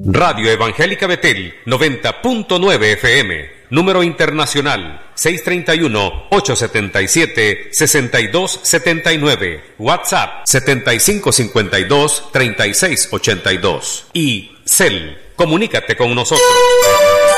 Radio Evangélica Betel, 90.9 FM. Número internacional, 631-877-6279. WhatsApp, 7552-3682. Y CEL, comunícate con nosotros.